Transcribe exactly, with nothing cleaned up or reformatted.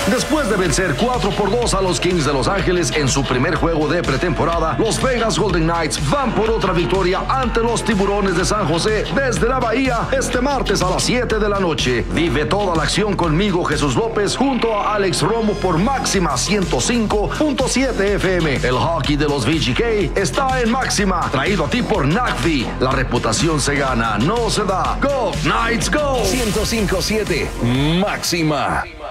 Después de vencer cuatro por dos a los Kings de Los Ángeles en su primer juego de pretemporada, los Vegas Golden Knights van por otra victoria ante los Tiburones de San José desde la Bahía este martes a las siete de la noche. Vive toda la acción conmigo, Jesús López, junto a Alex Romo por Máxima ciento cinco punto siete F M. El hockey de los V G K está en Máxima, traído a ti por N A C V I. La reputación se gana, no se da. Go Knights, go. ciento cinco punto siete Máxima.